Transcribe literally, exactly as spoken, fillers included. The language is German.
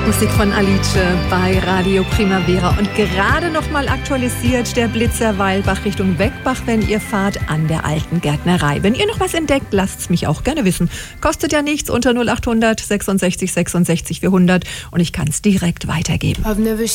Musik von Alice bei Radio Primavera und gerade noch mal aktualisiert der Blitzer Weilbach Richtung Weckbach, wenn ihr fahrt an der alten Gärtnerei. Wenn ihr noch was entdeckt, lasst es mich auch gerne wissen. Kostet ja nichts, unter null acht hundert sechsundsechzig sechsundsechzig vierhundert und ich kann es direkt weitergeben.